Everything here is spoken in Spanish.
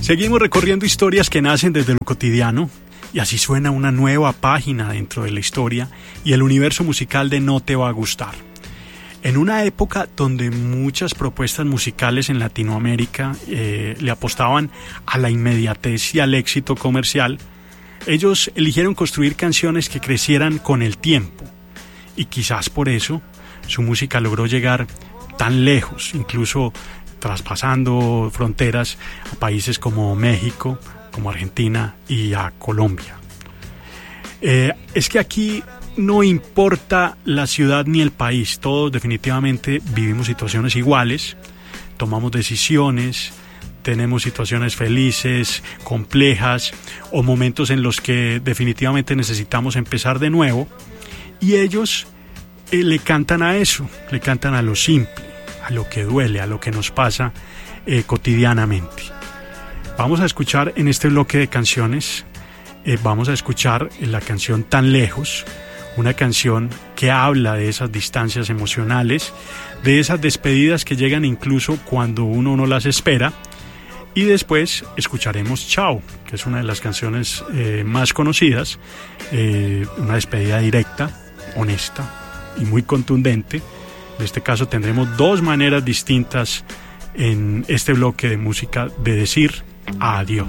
Seguimos recorriendo historias que nacen desde lo cotidiano y así suena una nueva página dentro de la historia y el universo musical de No Te Va a Gustar. En una época donde muchas propuestas musicales en Latinoamérica le apostaban a la inmediatez y al éxito comercial, ellos eligieron construir canciones que crecieran con el tiempo y quizás por eso su música logró llegar tan lejos, incluso traspasando fronteras a países como México, como Argentina y a Colombia. Es que aquí no importa la ciudad ni el país, todos definitivamente vivimos situaciones iguales, tomamos decisiones, tenemos situaciones felices, complejas o momentos en los que definitivamente necesitamos empezar de nuevo y ellos le cantan a eso, le cantan a lo simple, a lo que duele, a lo que nos pasa cotidianamente. Vamos a escuchar en este bloque de canciones, vamos a escuchar la canción Tan Lejos, una canción que habla de esas distancias emocionales, de esas despedidas que llegan incluso cuando uno no las espera. Y después escucharemos Chao, que es una de las canciones más conocidas, una despedida directa, honesta y muy contundente. En este caso tendremos dos maneras distintas en este bloque de música de decir adiós.